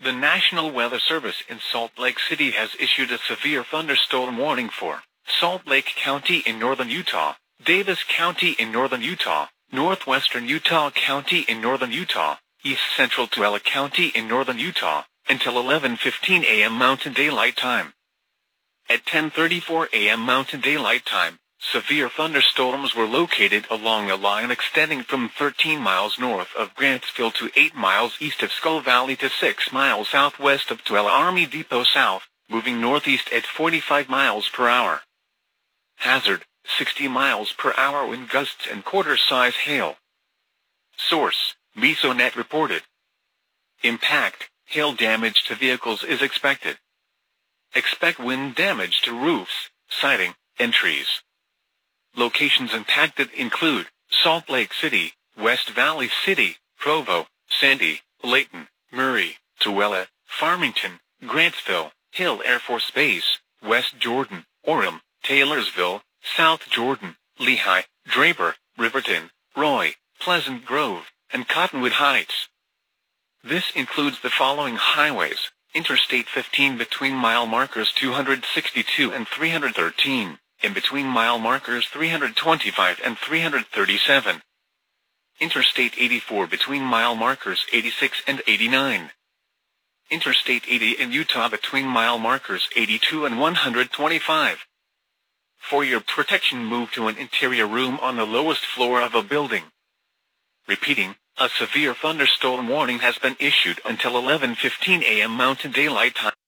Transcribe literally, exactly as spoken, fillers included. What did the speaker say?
The National Weather Service in Salt Lake City has issued a severe thunderstorm warning for Salt Lake County in northern Utah, Davis County in northern Utah, northwestern Utah County in northern Utah, east central Tooele County in northern Utah, until eleven fifteen a m Mountain Daylight Time. At ten thirty-four a m Mountain Daylight Time, severe thunderstorms were located along a line extending from thirteen miles north of Grantsville to eight miles east of Skull Valley to six miles southwest of Tooele Army Depot South, moving northeast at forty-five miles per hour. Hazard, sixty miles per hour wind gusts and quarter-size hail. Source, Mesonet reported. Impact, hail damage to vehicles is expected. Expect wind damage to roofs, siding, and trees. Locations impacted include Salt Lake City, West Valley City, Provo, Sandy, Layton, Murray, Tooele, Farmington, Grantsville, Hill Air Force Base, West Jordan, Orem, Taylorsville, South Jordan, Lehigh, Draper, Riverton, Roy, Pleasant Grove, and Cottonwood Heights. This includes the following highways: Interstate fifteen between mile markers two hundred sixty-two and three hundred thirteen, in between mile markers three hundred twenty-five and three hundred thirty-seven. Interstate eighty-four between mile markers eighty-six and eighty-nine. Interstate eighty in Utah between mile markers eighty-two and one hundred twenty-five. For your protection, move to an interior room on the lowest floor of a building. Repeating, a severe thunderstorm warning has been issued until eleven fifteen a m Mountain Daylight Time.